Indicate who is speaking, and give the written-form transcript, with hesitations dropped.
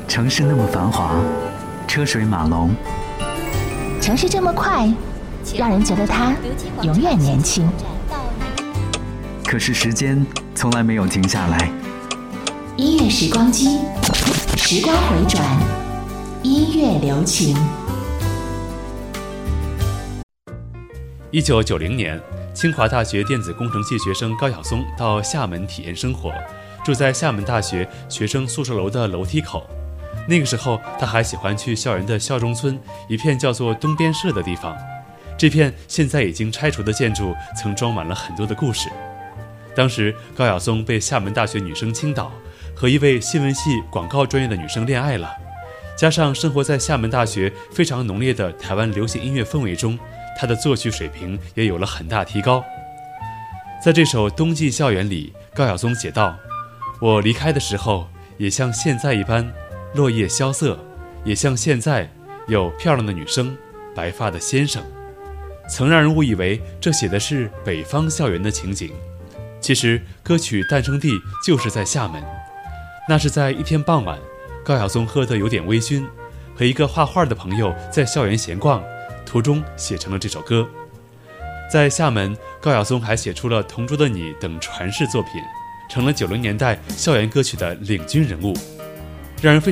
Speaker 1: 城市那么繁华，车水马龙，
Speaker 2: 城市这么快，让人觉得它永远年轻。
Speaker 1: 可是时间从来没有停下来。
Speaker 2: 音乐时光机，时光回转，音乐留情。
Speaker 3: 1990年，清华大学电子工程系学生高晓松到厦门体验生活，住在厦门大学学生宿舍楼的楼梯口。那个时候，他还喜欢去校园的校中村，一片叫做东边社的地方。这片现在已经拆除的建筑，曾装满了很多的故事。当时，高晓松被厦门大学女生倾倒，和一位新闻系广告专业的女生恋爱了。加上生活在厦门大学非常浓烈的台湾流行音乐氛围中，他的作曲水平也有了很大提高。在这首《冬季校园》里，高晓松写道：我离开的时候，也像现在一般落叶萧瑟，也像现在有漂亮的女生，白发的先生。曾让人误以为这写的是北方校园的情景，其实歌曲诞生地就是在厦门。那是在一天傍晚，高晓松喝得有点微醺，和一个画画的朋友在校园闲逛，途中写成了这首歌。在厦门，高晓松还写出了《同桌的你》等传世作品，成了90年代校园歌曲的领军人物。让人非